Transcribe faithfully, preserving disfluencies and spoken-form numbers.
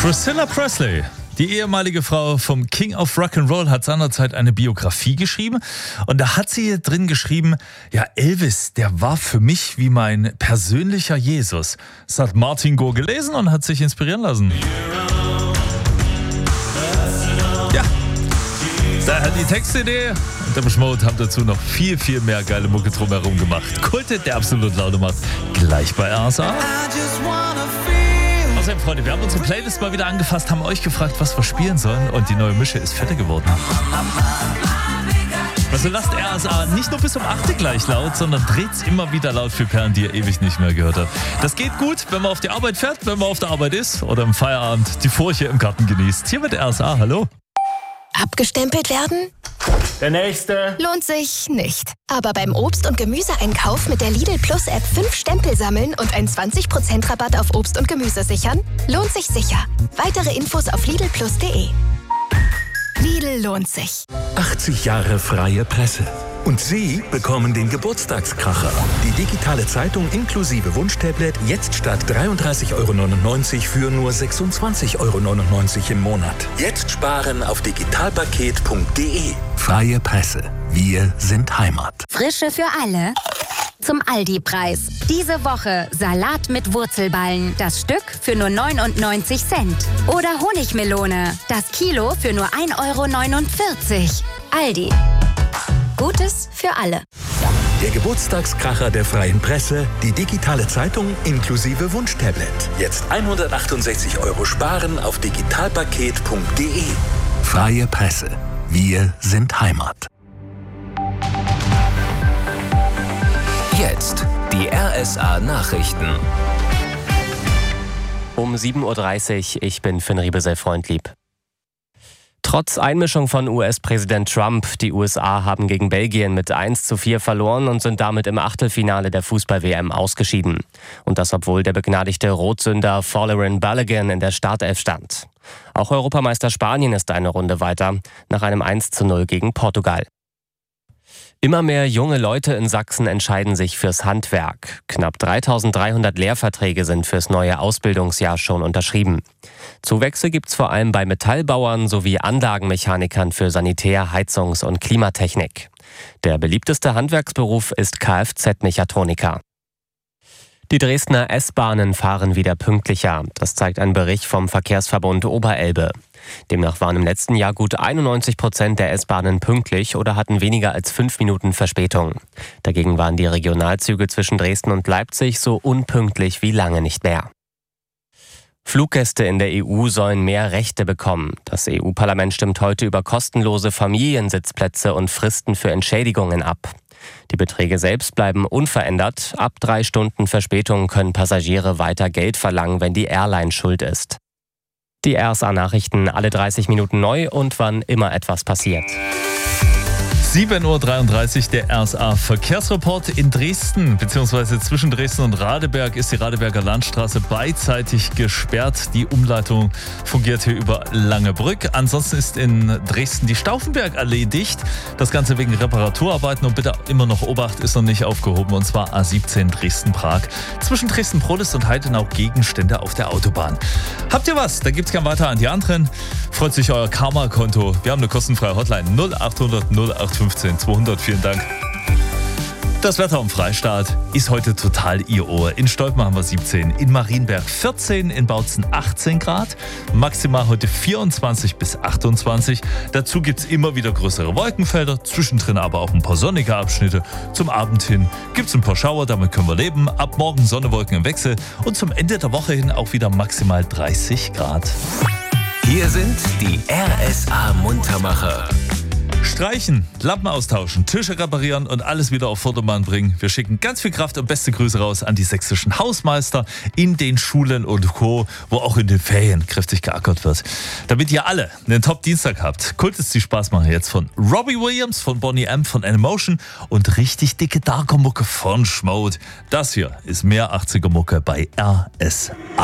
Priscilla Presley, die ehemalige Frau vom King of Rock'n'Roll, hat seinerzeit eine Biografie geschrieben und da hat sie drin geschrieben, ja, Elvis, der war für mich wie mein persönlicher Jesus. Das hat Martin Gore gelesen und hat sich inspirieren lassen. Ja, da hat die Textidee und der Beschmode haben dazu noch viel, viel mehr geile Mucke drumherum gemacht. Kulte, der absolut Laune macht, gleich bei R S A. Außerdem, Freunde, wir haben unsere Playlist mal wieder angefasst, haben euch gefragt, was wir spielen sollen und die neue Mische ist fetter geworden. Also lasst R S A nicht nur bis um acht gleich laut, sondern dreht's immer wieder laut für Perlen, die ihr ewig nicht mehr gehört habt. Das geht gut, wenn man auf die Arbeit fährt, wenn man auf der Arbeit ist oder im Feierabend die Furche im Garten genießt. Hier wird R S A, hallo. Abgestempelt werden? Der nächste. Lohnt sich nicht. Aber beim Obst- und Gemüseeinkauf mit der Lidl Plus App fünf Stempel sammeln und einen zwanzig Prozent Rabatt auf Obst und Gemüse sichern? Lohnt sich sicher. Weitere Infos auf lidl plus punkt de. Lidl lohnt sich. achtzig Jahre freie Presse. Und Sie bekommen den Geburtstagskracher. Die digitale Zeitung inklusive Wunschtablet jetzt statt dreiunddreißig Euro neunundneunzig für nur sechsundzwanzig Euro neunundneunzig im Monat. Jetzt sparen auf digitalpaket punkt de. Freie Presse. Wir sind Heimat. Frische für alle. Zum Aldi-Preis. Diese Woche Salat mit Wurzelballen. Das Stück für nur neunundneunzig Cent. Oder Honigmelone. Das Kilo für nur ein Euro neunundvierzig. Aldi. Gutes für alle. Der Geburtstagskracher der freien Presse, die digitale Zeitung inklusive Wunschtablet. Jetzt hundertachtundsechzig Euro sparen auf digitalpaket punkt de. Freie Presse. Wir sind Heimat. Jetzt die R S A Nachrichten. Um sieben Uhr dreißig, ich bin Finn Riebesell-Freundlieb. Trotz Einmischung von U S-Präsident Trump, die U S A haben gegen Belgien mit eins zu vier verloren und sind damit im Achtelfinale der Fußball-W M ausgeschieden. Und das, obwohl der begnadigte Rotsünder Folarin Balogun in der Startelf stand. Auch Europameister Spanien ist eine Runde weiter, nach einem eins zu null gegen Portugal. Immer mehr junge Leute in Sachsen entscheiden sich fürs Handwerk. Knapp dreitausenddreihundert Lehrverträge sind fürs neue Ausbildungsjahr schon unterschrieben. Zuwächse gibt's vor allem bei Metallbauern sowie Anlagenmechanikern für Sanitär-, Heizungs- und Klimatechnik. Der beliebteste Handwerksberuf ist Kfz-Mechatroniker. Die Dresdner S-Bahnen fahren wieder pünktlicher. Das zeigt ein Bericht vom Verkehrsverbund Oberelbe. Demnach waren im letzten Jahr gut einundneunzig Prozent der S-Bahnen pünktlich oder hatten weniger als fünf Minuten Verspätung. Dagegen waren die Regionalzüge zwischen Dresden und Leipzig so unpünktlich wie lange nicht mehr. Fluggäste in der E U sollen mehr Rechte bekommen. Das E U-Parlament stimmt heute über kostenlose Familiensitzplätze und Fristen für Entschädigungen ab. Die Beträge selbst bleiben unverändert. Ab drei Stunden Verspätung können Passagiere weiter Geld verlangen, wenn die Airline schuld ist. Die R S A-Nachrichten alle dreißig Minuten neu und wann immer etwas passiert. sieben Uhr dreiunddreißig, der R S A-Verkehrsreport in Dresden, beziehungsweise zwischen Dresden und Radeberg ist die Radeberger Landstraße beidseitig gesperrt. Die Umleitung fungiert hier über Langebrück. Ansonsten ist in Dresden die Stauffenbergallee dicht. Das Ganze wegen Reparaturarbeiten und bitte immer noch Obacht, ist noch nicht aufgehoben. Und zwar A siebzehn Dresden-Prag. Zwischen Dresden-Prohlist und Heidenau Gegenstände auf der Autobahn. Habt ihr was? Da gibt's kein Weiter an die anderen. Freut sich euer Karma-Konto. Wir haben eine kostenfreie Hotline null achthundert null acht fünfzehn zweihundert. Vielen Dank. Das Wetter am Freistaat ist heute total ihr Ohr. In Stolpen haben wir siebzehn, in Marienberg vierzehn, in Bautzen achtzehn Grad. Maximal heute vierundzwanzig bis achtundzwanzig. Dazu gibt es immer wieder größere Wolkenfelder, zwischendrin aber auch ein paar sonnige Abschnitte. Zum Abend hin gibt es ein paar Schauer, damit können wir leben. Ab morgen Sonne, Wolken im Wechsel und zum Ende der Woche hin auch wieder maximal dreißig Grad. Hier sind die R S A-Muntermacher. Streichen, Lampen austauschen, Tische reparieren und alles wieder auf Vordermann bringen. Wir schicken ganz viel Kraft und beste Grüße raus an die sächsischen Hausmeister in den Schulen und Co., wo auch in den Ferien kräftig geackert wird. Damit ihr alle einen Top-Dienstag habt, Kult ist die Spaßmacher jetzt von Robbie Williams, von Boney M., von N-Motion und richtig dicke Darker-Mucke von Schmode. Das hier ist mehr achtziger-Mucke bei R S A.